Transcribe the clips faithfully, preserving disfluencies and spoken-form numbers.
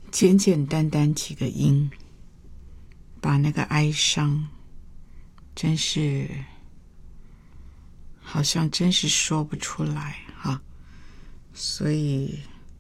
简简单单几个音，把那个哀伤，真是好像真是说不出来哈。所以，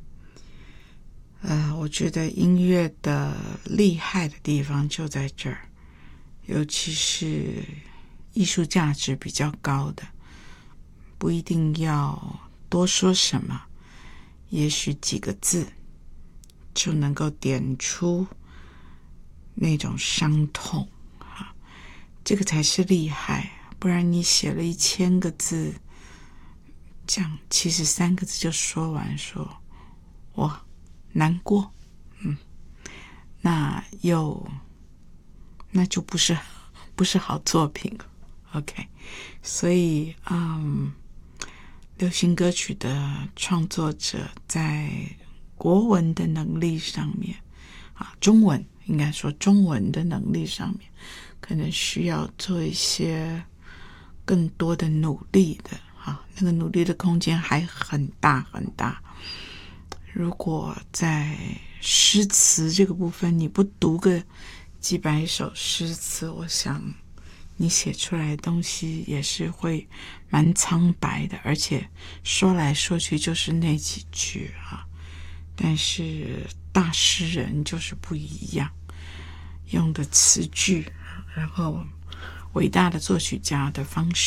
呃，我觉得音乐的厉害的地方就在这儿，尤其是艺术价值比较高的，不一定要多说什么，也许几个字就能够点出那种伤痛啊，这个才是厉害。不然你写了一千个字，这样其实三个字就说完，说我难过，嗯，那又那就不是不是好作品 ，OK。所以，嗯，流行歌曲的创作者在国文的能力上面，啊，中文应该说中文的能力上面，可能需要做一些更多的努力的，啊，那个努力的空间还很大很大。如果在诗词这个部分你不读个几百首诗词，我想你写出来的东西也是会蛮苍白的，而且说来说去就是那几句啊。但是大诗人就是不一样，用的词句，然后伟大的作曲家的方式